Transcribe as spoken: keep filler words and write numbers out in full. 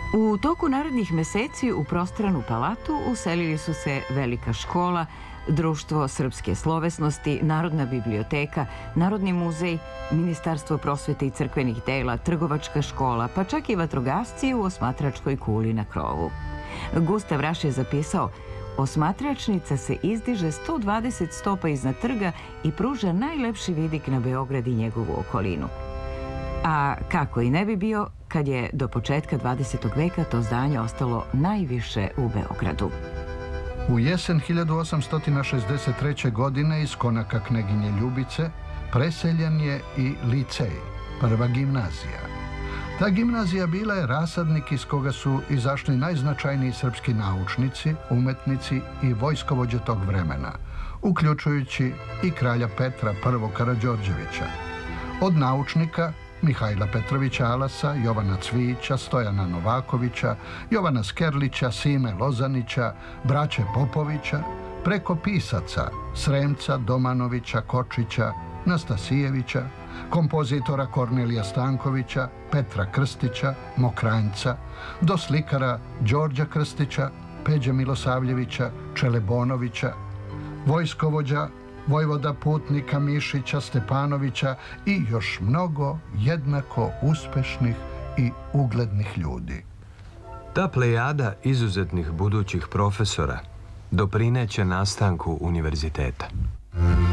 U toku narednih meseci u prostranu palatu uselili su se Velika škola, Društvo srpske slovesnosti, Narodna biblioteka, Narodni muzej, Ministarstvo prosvete i crkvenih dela, Trgovačka škola, pa čak i vatrogasci u osmatračkoj kuli na krovu. Gustav Raš je zapisao: osmatračnica se izdiže sto dvadeset stopa iznad trga i pruža najlepši vidik na Beograd i njegovu okolinu. A kako i ne bi bio kad je do početka dvadesetog veka to zdanje ostalo najviše u Beogradu. U jesen hiljadu osamsto šezdeset treće. godine iz konaka kneginje Ljubice preseljen je i licej, prva gimnazija. Ta gimnazija bila je rasadnik iz koga su izašli najznačajniji srpski naučnici, umetnici i vojskovođe tog vremena, uključujući i kralja Petra I. Karađorđevića. Od naučnika Mihajla Petrovića Alasa, Jovana Cvijića, Stojana Novakovića, Jovana Skerlića, Sime Lozanića, braće Popovića, preko pisaca Sremca, Domanovića, Kočića, Nastasijevića, kompozitora Kornelija Stankovića, Petra Krstića, Mokranjca, do slikara Đorđa Krstića, Peđe Milosavljevića, Čelebonovića, vojskovođa vojvoda putnika Mišića, Stepanovića i još mnogo jednako uspešnih i uglednih ljudi. Ta plejada izuzetnih budućih profesora doprineće nastanku univerziteta.